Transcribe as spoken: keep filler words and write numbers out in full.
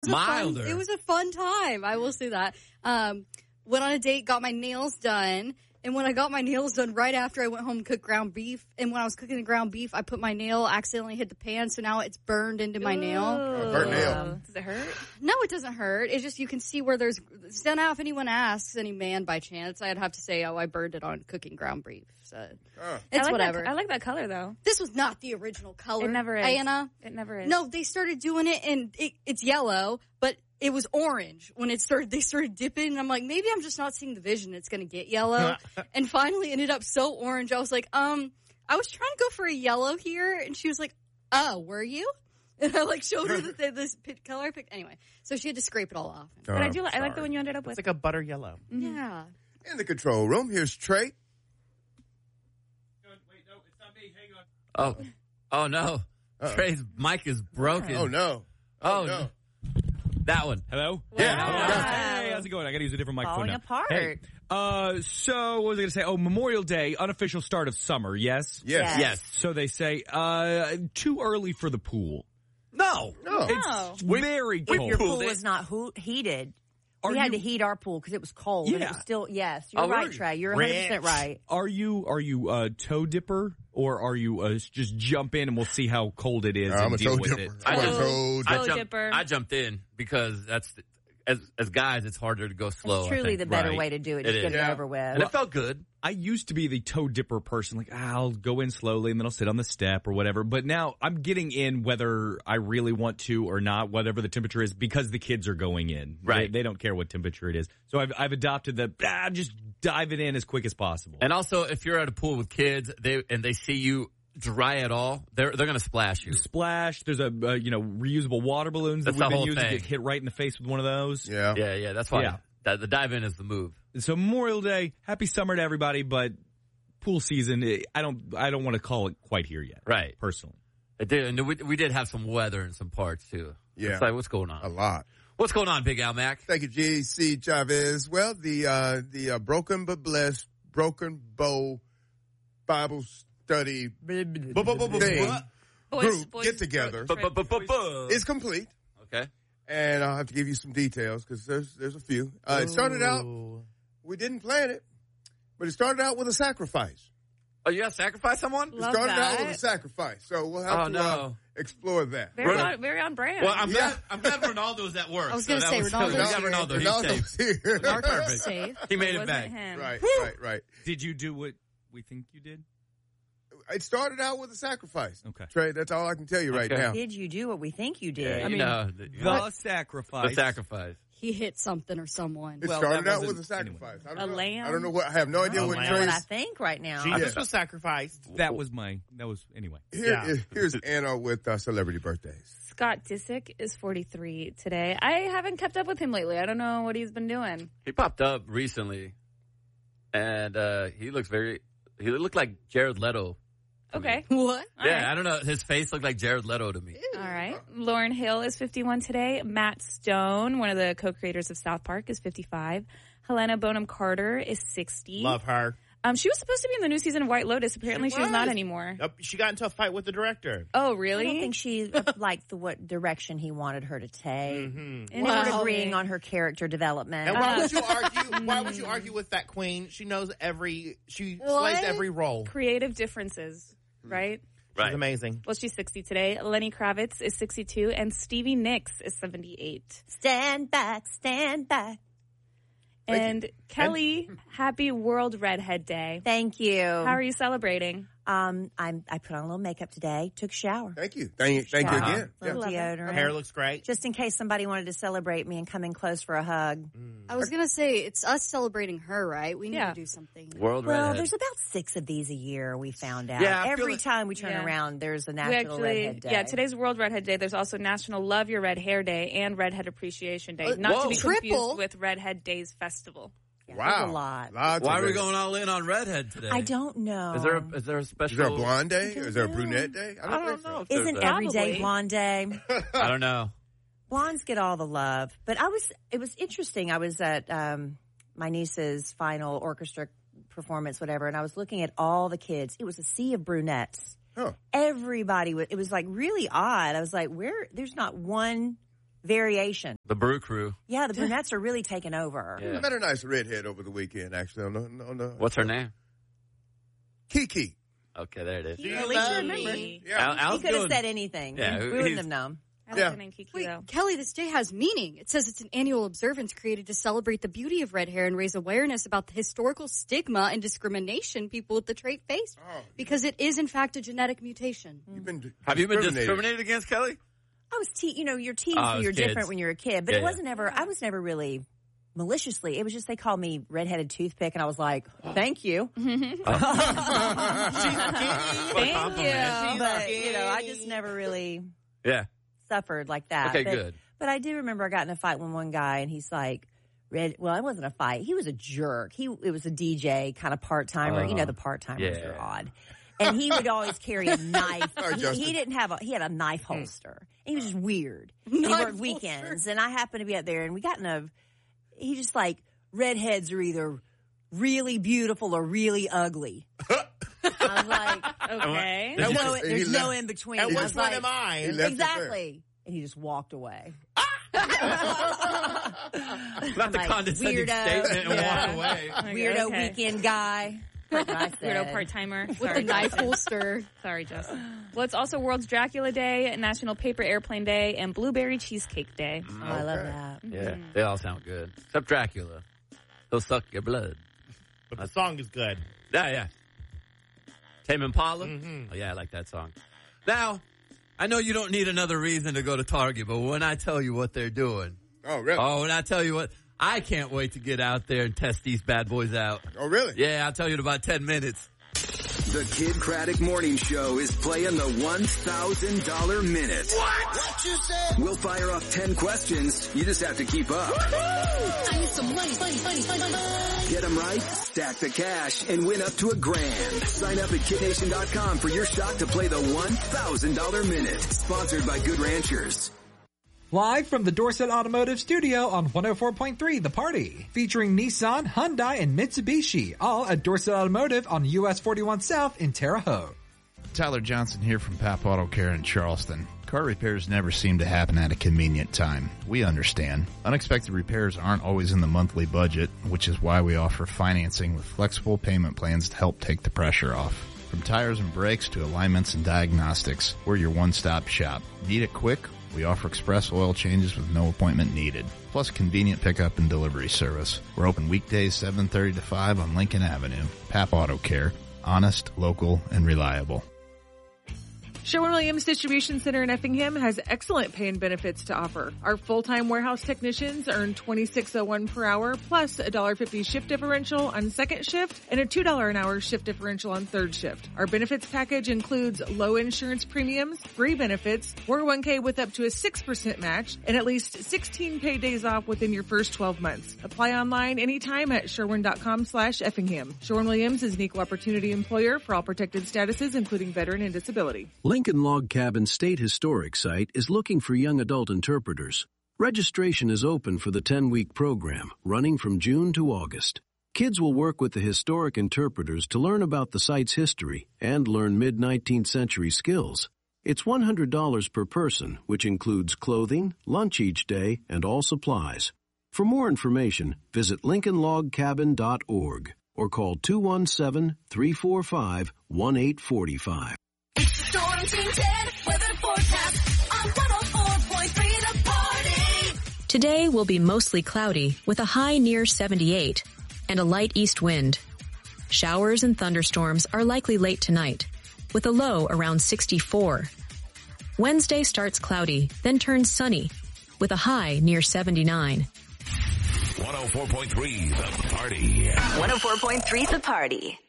a Milder. fun, it was a fun time. I will say that. Um, went on a date, got my nails done. And when I got my nails done right after I went home and cooked ground beef, and when I was cooking the ground beef, I put my nail, accidentally hit the pan, so now it's burned into my nail. Oh, burnt nail. Does it hurt? No, it doesn't hurt. It's just you can see where there's. So now, if anyone asks any man by chance, I'd have to say, "Oh, I burned it on cooking ground beef." So Uh. it's I like whatever. That, I like that color though. This was not the original color. It never is. Anna. It never is. No, they started doing it, and it, it's yellow, but it was orange when it started. They started dipping, and I'm like, maybe I'm just not seeing the vision. It's going to get yellow, and finally ended up so orange. I was like, um, I was trying to go for a yellow here, and she was like, "Oh, were you?" And I like showed her that they, this pit color I picked. Anyway, so she had to scrape it all off. Oh, But I do. Li- I like sorry. the one you ended up It's with. like a butter yellow. Mm-hmm. Yeah. In the control room, here's Trey. Oh, oh no. Uh-oh. Trey's mic is broken. Oh, no. Oh, no. That one. Hello? Yeah. Wow. Hey, how's it going? I got to use a different microphone Falling now. apart. Hey, uh, so what was I going to say? Oh, Memorial Day, unofficial start of summer, yes? Yes. Yes. Yes. So they say, uh, too early for the pool. No. No. No. It's very If cold. your pool Pool was not ho- heated, Are we had you- to heat our pool because it was cold. And it Yeah. was still, yes, you're Oh, right, really? Trey. You're one hundred percent Rich. right. Are you are you a toe dipper or are you uh, just jump in and we'll see how cold it is I'm and a deal toe with dipper. it? I'm a I toe just- Toe I dipper. jumped, dipper. I jumped in because that's the, as as guys, it's harder to go slow. It's I truly think. the better Right. way to do it. It Just is. get it Yeah. over with. And it felt good. I used to be the toe dipper person. Like, ah, I'll go in slowly and then I'll sit on the step or whatever. But now I'm getting in whether I really want to or not, whatever the temperature is, because the kids are going in. Right. They, they don't care what temperature it is. So I've, I've adopted the, ah, just dive it in as quick as possible. And also, if you're at a pool with kids, they and they see you dry at all, they're they're gonna splash you. Splash. There's a, uh, you know, reusable water balloons That's that we've the been whole using. thing. Get hit right in the face with one of those. Yeah. Yeah, yeah. That's why Yeah. that, the dive in is the move. So Memorial Day, happy summer to everybody, but pool season, eh, I don't, I don't want to call it quite here yet. Right. Personally. It did, and we, we did have some weather in some parts too. Yeah. It's like, what's going A on? lot. What's going on, Big Al Mac? Thank you, G C Chavez. Well, the uh, the uh, Broken but Blessed, Broken Bow Bible Study thing, Boys, group boys, get together boys, boys. is complete. Okay. And I'll have to give you some details because there's there's a few. Uh, it started out, Ooh. we didn't plan it, but it started out with a sacrifice. Oh, you have to sacrifice someone? It Love started out that. with a sacrifice. So we'll have Oh, to no. uh, explore that. Very, Right. on, very on brand. Well, I'm Yeah. glad. I'm glad Ronaldo's at work. I was so gonna that say, was- Ronaldo's we got here. Ronaldo. He's Ronaldo's safe. here. Perfect. Safe. He made It it wasn't back. him. Right, right, right. Did you do what we think you did? It started out with a sacrifice. Okay. Trey, that's all I can tell you right Okay. now. Did you do what we think you did? Yeah, I you mean, know, the, The sacrifice. the sacrifice. He hit something or someone. It Well, started that out with wasn't- a sacrifice. I don't A know. lamb? I don't know what. I have no idea A what lamb. I know what I Trey's. think right now. Jesus Yeah. was sacrificed. That was my, that was, anyway. Here, Yeah. Here's Anna with uh, celebrity birthdays. Scott Disick is forty-three today. I haven't kept up with him lately. I don't know what he's been doing. He popped up recently, and uh, he looks very. He looked like Jared Leto. to me. Okay. What? All Yeah, right. I don't know. His face looked like Jared Leto to me. All right. Lauren Hill is fifty-one today. Matt Stone, one of the co-creators of South Park, is fifty-five. Helena Bonham Carter is sixty. Love her. Um, she was supposed to be in the new season of White Lotus. Apparently, She she's not was. anymore. Yep, she got into a fight with the director. Oh, I really? don't think she liked the what direction he wanted her to take. Mm-hmm. And they weren't Wow. agreeing on her character development. And why Uh, would you argue? Why would you argue with that queen? She knows every. She What? plays every role. Creative differences, right? She's amazing. Well, she's sixty today. Lenny Kravitz is sixty-two, and Stevie Nicks is seventy-eight. Stand back, stand back. And Kelly, happy World Redhead Day. Thank you. How are you celebrating? Um, I'm, I put on a little makeup today. Took a shower. Thank you. Thank you. Thank you Shower. again. Yeah. Little Love it. deodorant. Hair looks great. Just in case somebody wanted to celebrate me and come in close for a hug. I was gonna say it's us celebrating her, right? We need Yeah. to do something. World Well, Redhead. there's about six of these a year, we found out. Yeah, I feel Every like- time we turn Yeah. around, there's a We National actually, Redhead Day. yeah, today's World Redhead Day. There's also National Love Your Red Hair Day and Redhead Appreciation Day. Uh, Not whoa. to be Triple. confused with Redhead Days Festival. Yeah, Wow. there's a lot. Lots Why of are we this. going all in on redhead today? I don't know. Is there a, is there a special? Is there a blonde day? don't Is there a know. brunette day? I don't think know. so. if there's Isn't a- every day Probably. blonde day? I don't know. Blondes get all the love. But I was, it was interesting. I was at um, my niece's final orchestra performance, whatever, and I was looking at all the kids. It was a sea of brunettes. Huh. Everybody was, it was like really odd. I was like, where, there's not one variation. The Brew Crew. Yeah, the brunettes are really taking over. Yeah. I met a nice redhead over the weekend, actually. On the, on the, What's her name? Kiki. Okay, there it is. You at least remember. Yeah. Al- Al's He could have doing- said anything. Yeah, we he's- wouldn't have known. I like Yeah. the name Kiki, Wait, though. Kelly, this day has meaning. It says it's an annual observance created to celebrate the beauty of red hair and raise awareness about the historical stigma and discrimination people with the trait face, Oh, because it is, in fact, a genetic mutation. You've been Have you been discriminated. discriminated against, Kelly? I was, te- you know, your teens, Oh, you're kids. different when you're a kid, but Yeah, it wasn't ever, I was never really maliciously. It was just they called me redheaded toothpick, and I was like, thank you. Thank you. But, you know, I just never really Yeah. suffered like that. Okay, but, good. But I do remember I got in a fight with one guy, and he's like, red. Well, it wasn't a fight. He was a jerk. He It was a D J, kind of part-timer. You know, the part-timers yeah. are odd. And he would always carry a knife. Sorry, he, Justin. he didn't have a, he had a knife holster. And he was just weird. And he Knife worked weekends. And I happened to be out there, and we got in a, he just like, redheads are either really beautiful or really ugly. I was like, Okay. there's, He no, left- there's he no left- in between. And I which was one like, am I? He left it there. Exactly. And he just walked away. Not the like, condescending weirdo. statement and Yeah. walk away. Weirdo Okay. weekend guy. That's what I Weirdo said. part-timer. With Sorry, the knife Justin. holster. Sorry, Justin. Well, it's also World's Dracula Day, National Paper Airplane Day, and Blueberry Cheesecake Day. Oh, I love that. Yeah, they all sound good. Except Dracula. He'll suck your blood. But the song is good. Yeah, yeah. Tame Impala? Oh, yeah, I like that song. Now, I know you don't need another reason to go to Target, but when I tell you what they're doing, Oh, really? oh, when I tell you what, I can't wait to get out there and test these bad boys out. Oh, really? Yeah, I'll tell you in about ten minutes. The Kid Craddock Morning Show is playing the one thousand dollars minute. What? What you said? We'll fire off ten questions. You just have to keep up. I need some money, money, money, money, money. Get them right, stack the cash, and win up to a grand. Sign up at kid nation dot com for your shot to play the one thousand dollars minute. Sponsored by Good Ranchers. Live from the Dorset Automotive Studio on one oh four point three The Party. Featuring Nissan, Hyundai, and Mitsubishi. All at Dorset Automotive on U S forty-one South in Terre Haute. Tyler Johnson here from Pap Auto Care in Charleston. Car repairs never seem to happen at a convenient time. We understand. Unexpected repairs aren't always in the monthly budget, which is why we offer financing with flexible payment plans to help take the pressure off. From tires and brakes to alignments and diagnostics, we're your one-stop shop. Need it quick? We offer express oil changes with no appointment needed, plus convenient pickup and delivery service. We're open weekdays seven thirty to five on Lincoln Avenue. Pap Auto Care. Honest, local, and reliable. Sherwin-Williams Distribution Center in Effingham has excellent pay and benefits to offer. Our full-time warehouse technicians earn twenty-six oh one per hour plus a one dollar fifty shift differential on second shift and a two dollars an hour shift differential on third shift. Our benefits package includes low insurance premiums, free benefits, four oh one k with up to a six percent match, and at least sixteen paid days off within your first twelve months. Apply online anytime at sherwin.com slash Effingham. Sherwin-Williams is an equal opportunity employer for all protected statuses, including veteran and disability. Lincoln Log Cabin State Historic Site is looking for young adult interpreters. Registration is open for the ten-week program, running from June to August. Kids will work with the historic interpreters to learn about the site's history and learn mid-nineteenth century skills. It's one hundred dollars per person, which includes clothing, lunch each day, and all supplies. For more information, visit lincoln log cabin dot org or call two one seven, three four five, one eight four five. Storm Team ten weather forecast on one oh four point three The Party. Today will be mostly cloudy with a high near seventy-eight and a light east wind. Showers and thunderstorms are likely late tonight with a low around sixty-four. Wednesday starts cloudy, then turns sunny with a high near seventy-nine. one oh four point three The Party. one oh four point three The Party.